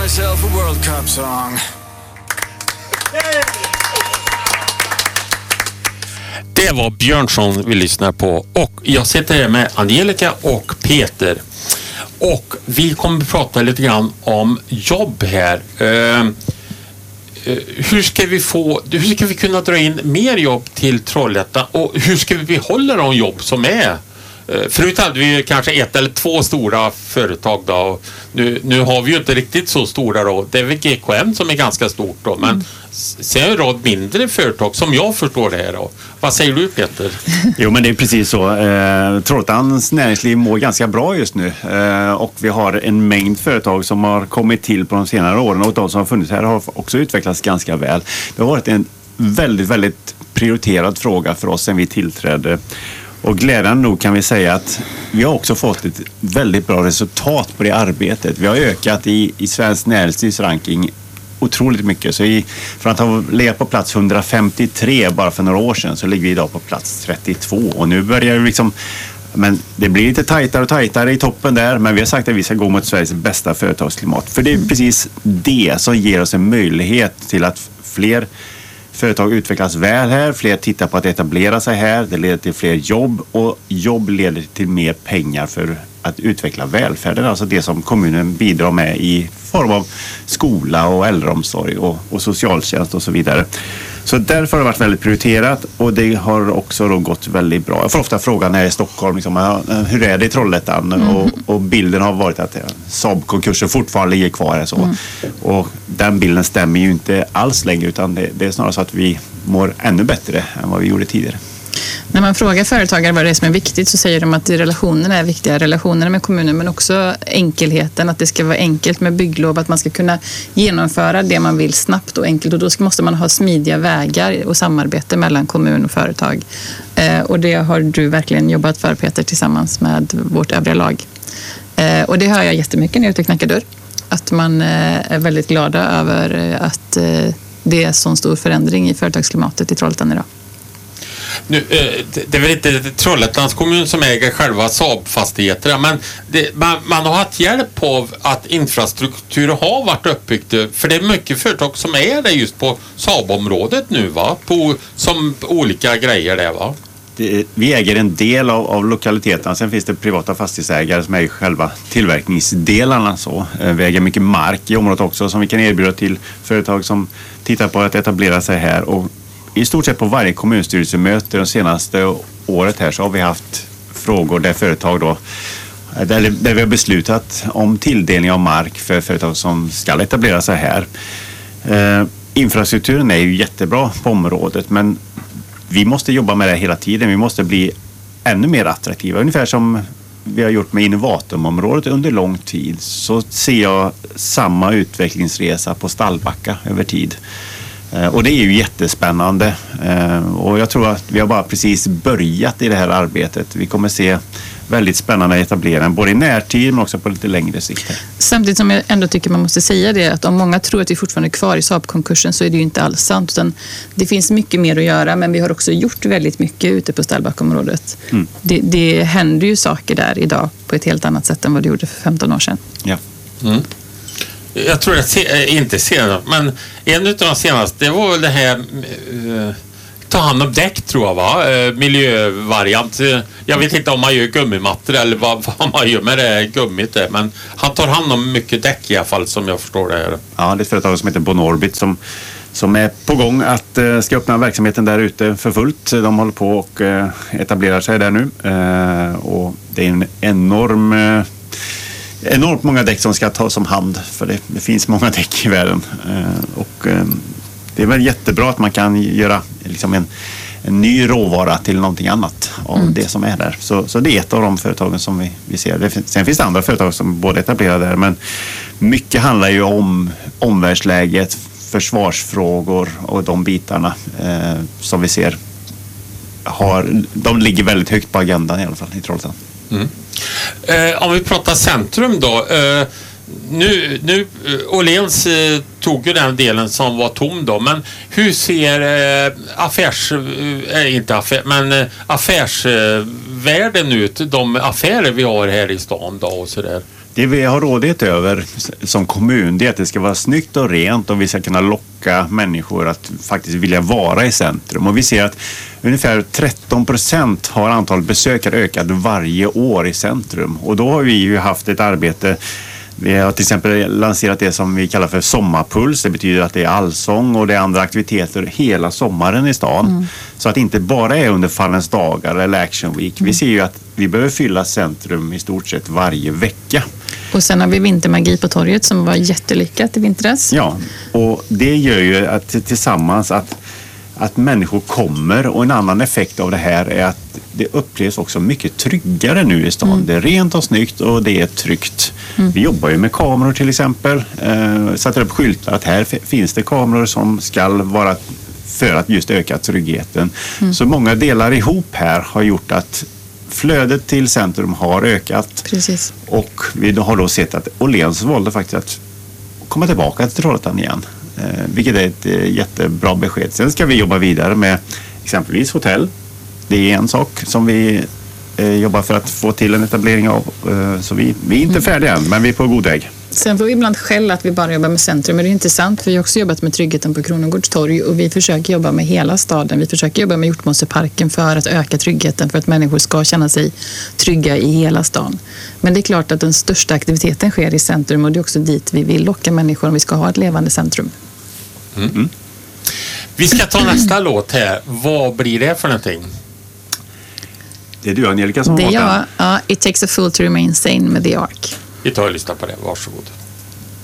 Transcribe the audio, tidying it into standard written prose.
myself a World Cup song. Det var Björnsson vi lyssnar på, och jag sitter här med Angelica och Peter, och vi kommer att prata lite grann om jobb här. Hur ska vi kunna dra in mer jobb till Trollhättan, och hur ska vi behålla de jobb som är? Förut hade vi kanske 1 eller 2 stora företag då. Nu har vi ju inte riktigt så stora då. Det är väl GKN som är ganska stort då, men sen är det en rad mindre företag som jag förstår det här då. Vad säger du, Peter? Jo, men det är precis så. Trollhättans näringsliv mår ganska bra just nu, och vi har en mängd företag som har kommit till på de senare åren, och de som har funnits här har också utvecklats ganska väl. Det har varit en väldigt, väldigt prioriterad fråga för oss sedan vi tillträdde. Och glädjande nog kan vi säga att vi har också fått ett väldigt bra resultat på det arbetet. Vi har ökat i svensk näringslivs ranking otroligt mycket. Så från att ha legat på plats 153 bara för några år sedan, så ligger vi idag på plats 32. Och nu börjar vi men det blir lite tajtare och tajtare i toppen där. Men vi har sagt att vi ska gå mot Sveriges bästa företagsklimat. För det är precis det som ger oss en möjlighet till att fler företag utvecklas väl här, fler tittar på att etablera sig här, det leder till fler jobb, och jobb leder till mer pengar för att utveckla välfärden, alltså det som kommunen bidrar med i form av skola och äldreomsorg och socialtjänst och så vidare. Så därför har det varit väldigt prioriterat, och det har också då gått väldigt bra. Jag får ofta frågan här i Stockholm, hur är det i Trollhättan? Och bilden har varit att Saab-konkursen fortfarande ligger kvar här så. Och den bilden stämmer ju inte alls längre, utan det är snarare så att vi mår ännu bättre än vad vi gjorde tidigare. När man frågar företagare vad det är som är viktigt, så säger de att relationerna är viktiga. Relationerna med kommunen, men också enkelheten. Att det ska vara enkelt med bygglov. Att man ska kunna genomföra det man vill snabbt och enkelt. Och då måste man ha smidiga vägar och samarbete mellan kommun och företag. Och det har du verkligen jobbat för, Peter, tillsammans med vårt övriga lag. Och det hör jag jättemycket när jag är ute och knackar dörr. Att man är väldigt glada över att det är så stor förändring i företagsklimatet i Trollhättan idag. Nu, det är väl inte Trollhättans kommun som äger själva Saab-fastigheterna, men man har haft hjälp av att infrastruktur har varit uppbyggt, för det är mycket företag som är det just på Saab-området nu, va? Som olika grejer där, va? Vi äger en del av lokaliteterna. Sen finns det privata fastighetsägare som äger själva tillverkningsdelarna. Så. Vi äger mycket mark i området också som vi kan erbjuda till företag som tittar på att etablera sig här. Och i stort sett på varje kommunstyrelsemöte de senaste året här så har vi haft frågor där företag då, där vi har beslutat om tilldelning av mark för företag som ska etablera sig här. Infrastrukturen är ju jättebra på området, men vi måste jobba med det hela tiden. Vi måste bli ännu mer attraktiva. Ungefär som vi har gjort med Innovatumområdet under lång tid, så ser jag samma utvecklingsresa på Stallbacka över tid. Och det är ju jättespännande. Och jag tror att vi har bara precis börjat i det här arbetet. Vi kommer se väldigt spännande etableringar, både i närtid men också på lite längre sikt. Samtidigt som jag ändå tycker man måste säga det, att om många tror att vi fortfarande är kvar i Saab-konkursen, så är det ju inte alls sant. Utan det finns mycket mer att göra, men vi har också gjort väldigt mycket ute på Stallbackområdet. Det händer ju saker där idag på ett helt annat sätt än vad det gjorde för 15 år sedan. Ja. Jag tror att inte senast, men en av de senaste, det var väl det här ta hand om däck, tror jag, va? Miljövariant. Jag vet inte om man gör gummimattor eller vad man gör med det gummit där, men han tar hand om mycket däck i alla fall, som jag förstår det här. Ja, det är ett företag som heter Bonorbit som är på gång att ska öppna verksamheten där ute för fullt. De håller på och etablerar sig där nu. Och det är en enormt många däck som ska tas om hand, för det finns många däck i världen. Och det är väl jättebra att man kan göra liksom en ny råvara till någonting annat av det som är där. Så det är ett av de företagen som vi ser. Sen finns det andra företag som både etablerar där, men mycket handlar ju om omvärldsläget, försvarsfrågor och de bitarna som vi ser de ligger väldigt högt på agendan i alla fall i Trollhättan. Om vi pratar centrum då, nu Åhléns tog ju den delen som var tom då, men hur ser affärsvärlden ut, de affärer vi har här i stan då och sådär? Det vi har rådighet över som kommun, det är att det ska vara snyggt och rent och vi ska kunna locka människor att faktiskt vilja vara i centrum. Och vi ser att ungefär 13% har antalet besökare ökat varje år i centrum. Och då har vi ju haft ett arbete. Vi har till exempel lanserat det som vi kallar för sommarpuls. Det betyder att det är allsång och det är andra aktiviteter hela sommaren i stan. Så att det inte bara är under Fallens dagar eller Action Week. Vi ser ju att vi behöver fylla centrum i stort sett varje vecka. Och sen har vi vintermagi på torget som var jättelyckat i vintras. Ja, och det gör ju att tillsammans att människor kommer, och en annan effekt av det här är att det upplevs också mycket tryggare nu i stan. Det är rent och snyggt och det är tryggt. Vi jobbar ju med kameror till exempel. Sätter upp skyltar att här finns det kameror som ska vara för att just öka tryggheten. Så många delar ihop här har gjort att flödet till centrum har ökat. Precis. Och vi har då sett att Åhléns valde faktiskt att komma tillbaka till Trollhättan igen. Vilket är ett jättebra besked. Sen ska vi jobba vidare med exempelvis hotell. Det är en sak som vi jobbar för att få till en etablering av. Så vi är inte färdiga än, men vi är på god väg. Sen får vi ibland skälla att vi bara jobbar med centrum, men det är inte sant. Vi har också jobbat med tryggheten på Kronogårds torg och vi försöker jobba med hela staden. Vi försöker jobba med Hjortmåseparken för att öka tryggheten, för att människor ska känna sig trygga i hela stan. Men det är klart att den största aktiviteten sker i centrum och det är också dit vi vill locka människor om vi ska ha ett levande centrum. Vi ska ta nästa låt här. Vad blir det för någonting? Det är du, Angelica, som har Det är valt den. jag. Ja, It takes a fool to remain sane med The Ark. Vi tar och lyssnar på det. Varsågod.